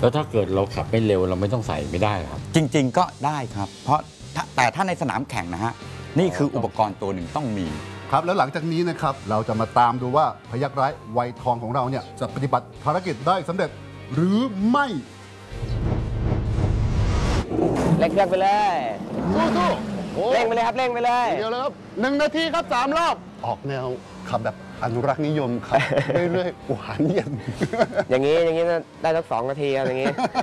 แล้วถ้าเกิดเราขับไม่เร็วเราไม่ต้องใส่ไม่ได้ครับจริงๆก็ได้ครับเพราะแต่ถ้าในสนามแข่งนะฮะนี่คืออุปกรณ์ตัวหนึ่งต้องมีครับแล้วหลังจากนี้นะครับเราจะมาตามดูว่าพยัคฆ์ร้ายวัยทองของเราเนี่ยจะปฏิบัติภารกิจได้สำเร็จหรือไม่เร่งเครื่องไปเลยสู้ๆโอ้เร่งไปเลยครับเร่งไปเลยเดี๋ยวเลยครับ1 นาทีครับ3 รอบออกแนวขับแบบอนุรักษ์นิยมครับ เรื่อยๆหวานเย็นอย่างนี้ได้สัก2 นาทีครับอย่างนี้